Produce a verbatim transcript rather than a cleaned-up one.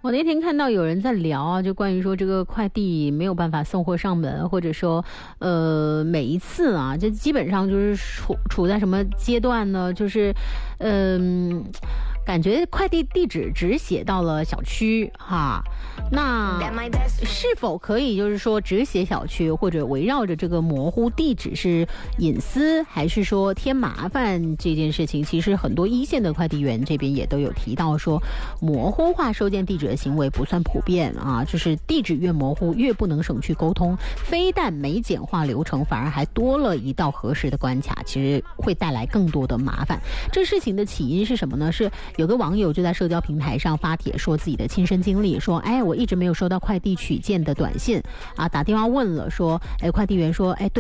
我那天看到有人在聊啊，就关于说这个快递没有办法送货上门，或者说呃每一次啊，这基本上就是处处在什么阶段呢？就是嗯、呃，感觉快递地址只写到了小区哈，那是否可以就是说只写小区，或者围绕着这个模糊地址是隐私，还是说添麻烦这件事情？其实很多一线的快递员这边也都有提到说，模糊化收件地址的行为不算普遍啊，就是地址越模糊越不能省去沟通，非但没简化流程，反而还多了一道核实的关卡，其实会带来更多的麻烦。这事情的起因是什么呢？是有个网友就在社交平台上发帖说自己的亲身经历，说哎，我一直没有收到快递取件的短信啊，打电话问了，说哎，快递员说哎，对。